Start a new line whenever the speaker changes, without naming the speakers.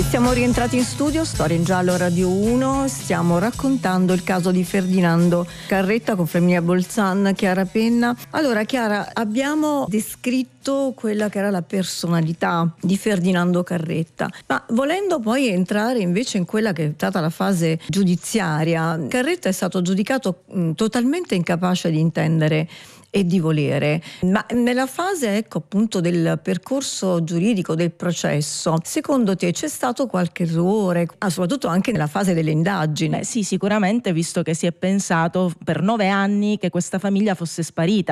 E siamo rientrati in studio, Storia in Giallo Radio 1, stiamo raccontando il caso di Ferdinando Carretta con Flaminia Bolzan, Chiara Penna. Allora Chiara, abbiamo descritto quella che era la personalità di Ferdinando Carretta, ma volendo poi entrare invece in quella che è stata la fase giudiziaria, Carretta è stato giudicato totalmente incapace di intendere e di volere, ma nella fase appunto del percorso giuridico del processo, secondo te c'è stato qualche errore, soprattutto anche nella fase delle indagini?
Sì, sicuramente, visto che si è pensato per 9 anni che questa famiglia fosse sparita.